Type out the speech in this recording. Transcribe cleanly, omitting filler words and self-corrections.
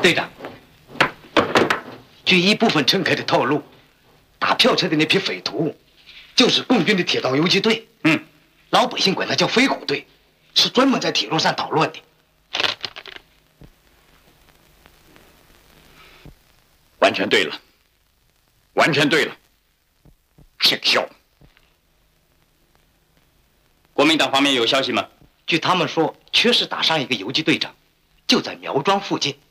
队长，据一部分乘客的透露，打票车的那批匪徒，就是共军的铁道游击队。老百姓管它叫飞虎队，是专门在铁路上捣乱的。 完全对了，完全对了，姓肖。 国民党方面有消息吗？ 据他们说，确实打伤一个游击队长，就在苗庄附近。